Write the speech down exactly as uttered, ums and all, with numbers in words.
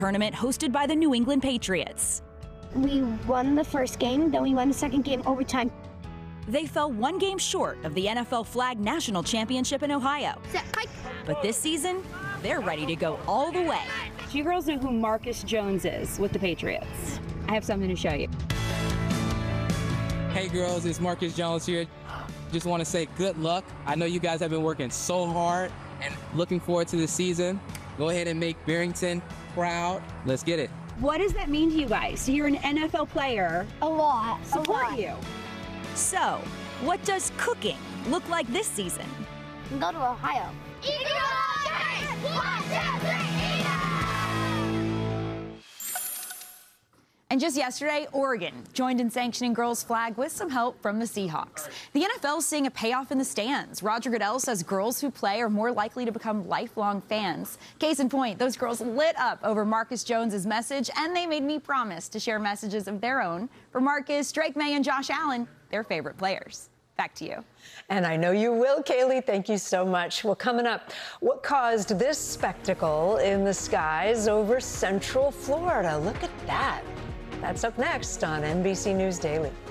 tournament hosted by the New England Patriots. We won the first game, then we won the second game overtime. They fell one game short of the N F L Flag National Championship in Ohio. But this season, they're ready to go all the way. You girls know who Marcus Jones is with the Patriots. I have something to show you. Hey girls, it's Marcus Jones here. Just want to say good luck. I know you guys have been working so hard and looking forward to the season. Go ahead and make Barrington proud. Let's get it. What does that mean to you guys? You're an N F L player. A lot. Support a lot. you. So, what does cooking look like this season? Go to Ohio. One, two, three, And just yesterday, Oregon joined in sanctioning girls' flag with some help from the Seahawks. The N F L is seeing a payoff in the stands. Roger Goodell says girls who play are more likely to become lifelong fans. Case in point, those girls lit up over Marcus Jones's message, and they made me promise to share messages of their own for Marcus, Drake May, and Josh Allen, their favorite players. Back to you. And I know you will, Kaylee. Thank you so much. Well, coming up, what caused this spectacle in the skies over Central Florida? Look at that. That's up next on N B C News Daily.